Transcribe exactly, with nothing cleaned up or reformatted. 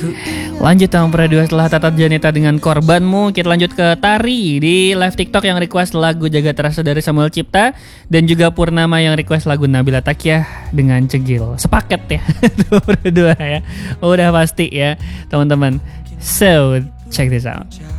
Lanjut dong Pro dua setelah Tata Janeta dengan Korbanmu. Kita lanjut ke Tari di live TikTok yang request lagu Jaga Terasa dari Samuel Cipta, dan juga Purnama yang request lagu Nabila Takyah dengan Cegil. Sepaket ya Pro dua ya. Udah pasti ya teman-teman. So check this out.